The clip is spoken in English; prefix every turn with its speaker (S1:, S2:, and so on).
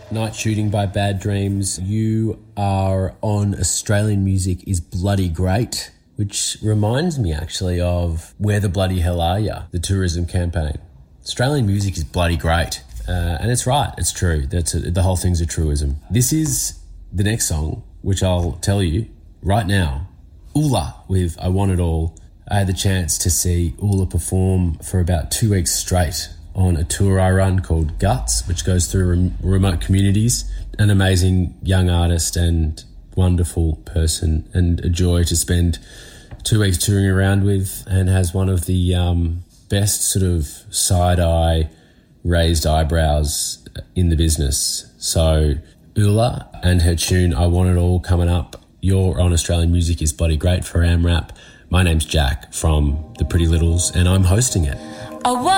S1: Night Shooting by Bad Dreams. You are on Australian Music is Bloody Great, which reminds me actually of Where the Bloody Hell Are Ya, the tourism campaign. Australian music is bloody great. And it's right, it's true. The whole thing's a truism. This is the next song, which I'll tell you right now. Oola with I Want It All. I had the chance to see Oola perform for about 2 weeks straight on a tour I run called Guts, which goes through remote communities. An amazing young artist and wonderful person, and a joy to spend 2 weeks touring around with, and has one of the best sort of side-eye raised eyebrows in the business. So Oola and her tune I Want It All coming up. You're on Australian Music is Bloody Great for AmRap. My name's Jack from The Pretty Littles, and I'm hosting it.